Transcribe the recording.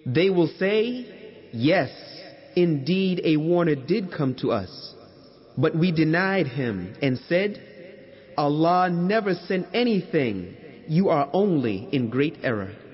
They will say, yes, indeed a warner did come to us. But we denied him and said, Allah never sent anything. You are only in great error.